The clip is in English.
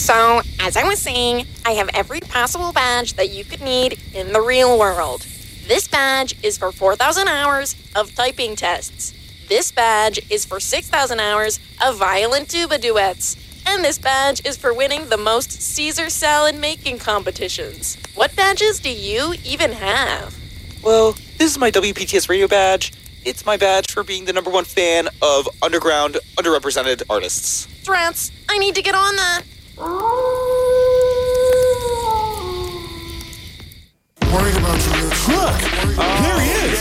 So, as I was saying, I have every possible badge that you could need in the real world. This badge is for 4,000 hours of typing tests. This badge is for 6,000 hours of violin tuba duets. And this badge is for winning the most Caesar salad making competitions. What badges do you even have? Well, this is my WPTS radio badge. It's my badge for being the #1 fan of underground, underrepresented artists. Drats, I need to get on that. Worried about you, Rich. Look, there he is.